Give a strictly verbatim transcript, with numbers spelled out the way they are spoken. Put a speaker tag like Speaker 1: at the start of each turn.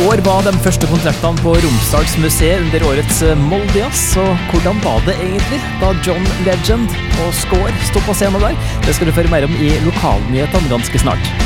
Speaker 1: går var de første konsertene på Romsdals museet under årets Moldias, og hvordan var det egentlig da John Legend og Score stod på scenen der? Det skal du føre mer om i lokalnyhetene ganske snart.